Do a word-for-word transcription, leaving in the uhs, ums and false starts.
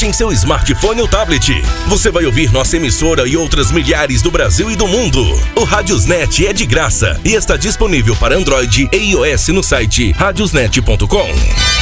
em seu smartphone ou tablet. Você vai ouvir nossa emissora e outras milhares do Brasil e do mundo. O Radiosnet é de graça e está disponível para Android e iOS no site radiosnet ponto com.